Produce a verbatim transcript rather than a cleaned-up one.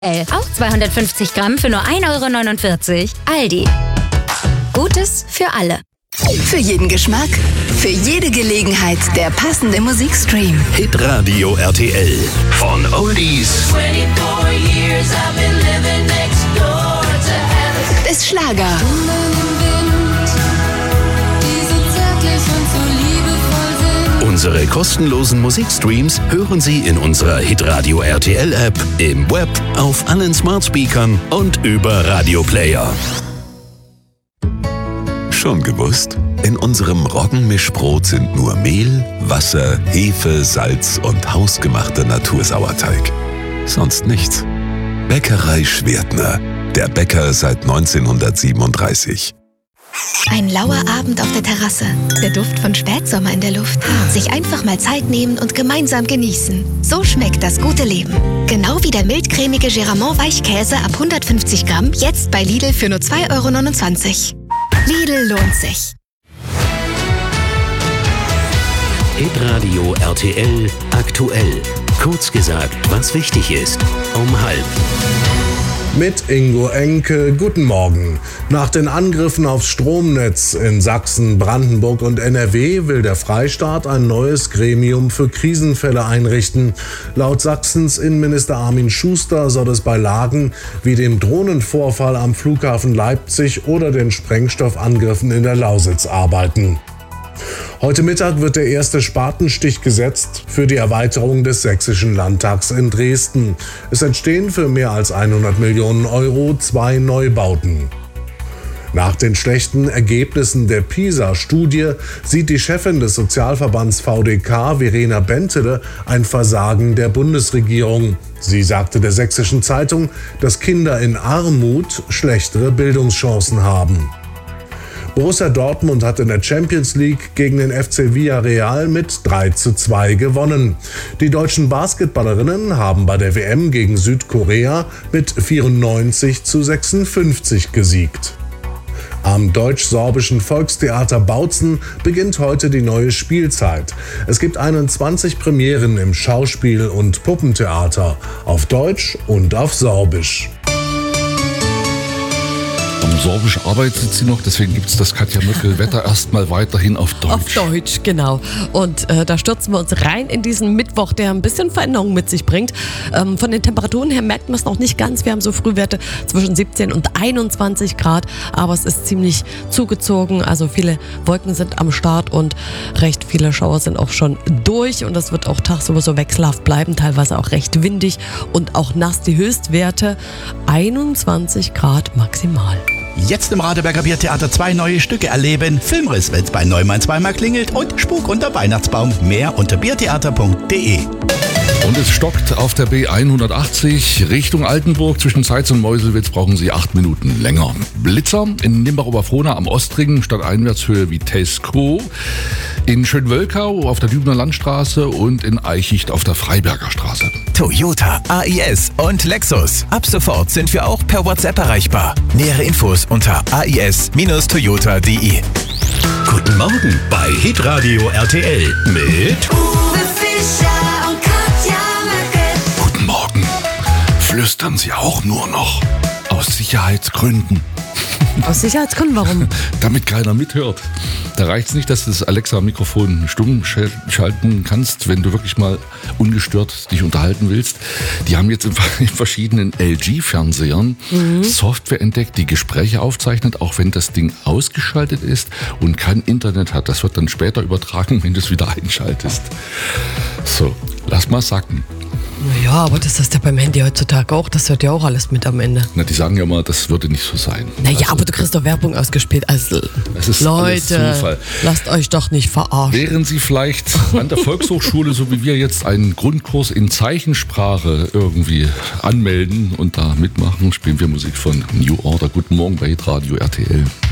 Auch zweihundertfünfzig Gramm für nur ein Euro neunundvierzig. Aldi. Gutes für alle. Für jeden Geschmack, für jede Gelegenheit der passende Musikstream. Hitradio R T L. Von Oldies Bis Schlager. Unsere kostenlosen Musikstreams hören Sie in unserer Hitradio R T L App, im Web, auf allen Smart Speakern und über Radioplayer. Schon gewusst? In unserem Roggenmischbrot sind nur Mehl, Wasser, Hefe, Salz und hausgemachter Natursauerteig. Sonst nichts. Bäckerei Schwertner. Der Bäcker seit neunzehnhundertsiebenunddreißig. Ein lauer Abend auf der Terrasse, der Duft von Spätsommer in der Luft. Sich einfach mal Zeit nehmen und gemeinsam genießen. So schmeckt das gute Leben. Genau wie der mildcremige Geramont Weichkäse ab hundertfünfzig Gramm, jetzt bei Lidl für nur zwei Euro neunundzwanzig. Lidl lohnt sich. Hitradio R T L aktuell. Kurz gesagt, was wichtig ist. Um halb. Mit Ingo Enke, guten Morgen. Nach den Angriffen aufs Stromnetz in Sachsen, Brandenburg und N R W will der Freistaat ein neues Gremium für Krisenfälle einrichten. Laut Sachsens Innenminister Armin Schuster soll es bei Lagen wie dem Drohnenvorfall am Flughafen Leipzig oder den Sprengstoffangriffen in der Lausitz arbeiten. Heute Mittag wird der erste Spatenstich gesetzt für die Erweiterung des Sächsischen Landtags in Dresden. Es entstehen für mehr als hundert Millionen Euro zwei Neubauten. Nach den schlechten Ergebnissen der PISA-Studie sieht die Chefin des Sozialverbands V D K, Verena Bentele, ein Versagen der Bundesregierung. Sie sagte der Sächsischen Zeitung, dass Kinder in Armut schlechtere Bildungschancen haben. Borussia Dortmund hat in der Champions League gegen den F C Villarreal mit drei zu zwei gewonnen. Die deutschen Basketballerinnen haben bei der W M gegen Südkorea mit vierundneunzig zu sechsundfünfzig gesiegt. Am Deutsch-Sorbischen Volkstheater Bautzen beginnt heute die neue Spielzeit. Es gibt einundzwanzig Premieren im Schauspiel- und Puppentheater, auf Deutsch und auf Sorbisch. Am Sorbisch arbeitet sie noch, deswegen gibt es das Katja Möckel-Wetter erstmal weiterhin auf Deutsch. Auf Deutsch, genau. Und äh, da stürzen wir uns rein in diesen Mittwoch, der ein bisschen Veränderung mit sich bringt. Ähm, von den Temperaturen her merkt man es noch nicht ganz. Wir haben so Frühwerte zwischen siebzehn und einundzwanzig Grad, aber es ist ziemlich zugezogen. Also viele Wolken sind am Start und recht viele Schauer sind auch schon durch. Und das wird auch tagsüber so wechselhaft bleiben, teilweise auch recht windig und auch nass. Die Höchstwerte einundzwanzig Grad maximal. Jetzt im Radeberger Biertheater zwei neue Stücke erleben. Filmriss, wenn's bei Neumann zweimal klingelt, und Spuk unter Weihnachtsbaum. Mehr unter biertheater punkt de. Und es stockt auf der B hundertachtzig Richtung Altenburg. Zwischen Zeitz und Meuselwitz brauchen Sie acht Minuten länger. Blitzer in Nimbach-Oberfrohna am Ostring, statt Einwärtshöhe wie Tesco. In Schönwölkau auf der Dübener Landstraße und in Eichicht auf der Freiberger Straße. Toyota, A I S und Lexus. Ab sofort sind wir auch per WhatsApp erreichbar. Nähere Infos unter a i s Bindestrich toyota punkt de. Guten Morgen bei Hitradio R T L mit Uwe Fischer und Katja Möckel. Guten Morgen. Flüstern Sie auch nur noch. Aus Sicherheitsgründen. Aus Sicherheitsgründen, warum? Damit keiner mithört. Da reicht es nicht, dass du das Alexa-Mikrofon stumm schalten kannst, wenn du wirklich mal ungestört dich unterhalten willst. Die haben jetzt in verschiedenen L G-Fernsehern mhm. Software entdeckt, die Gespräche aufzeichnet, auch wenn das Ding ausgeschaltet ist und kein Internet hat. Das wird dann später übertragen, wenn du es wieder einschaltest. So, lass mal sacken. Ja, aber das ist ja beim Handy heutzutage auch. Das hört ja auch alles mit am Ende. Na, die sagen ja mal, das würde nicht so sein. Naja, also, aber du kriegst doch Werbung ausgespielt. Also, es ist Leute, lasst euch doch nicht verarschen. Wären Sie vielleicht an der Volkshochschule, so wie wir jetzt, einen Grundkurs in Zeichensprache irgendwie anmelden und da mitmachen, spielen wir Musik von New Order. Guten Morgen bei Hitradio R T L.